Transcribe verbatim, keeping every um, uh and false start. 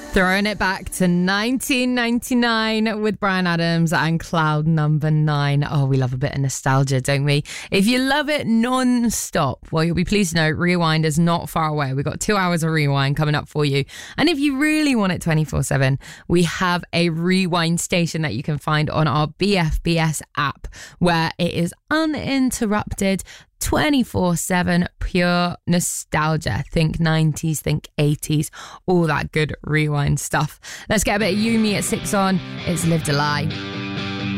Throwing it back to nineteen ninety-nine with Bryan Adams and Cloud Number Nine. Oh, we love a bit of nostalgia, don't we? If you love it non-stop, well, you'll be pleased to know Rewind is not far away. We've got two hours of Rewind coming up for you. And if you really want it twenty-four seven, we have a Rewind station that you can find on our B F B S app, where it is uninterrupted, twenty-four seven pure nostalgia. Think nineties, think eighties, all that good Rewind stuff. Let's get a bit of Yumi at six on. It's Live to Lie.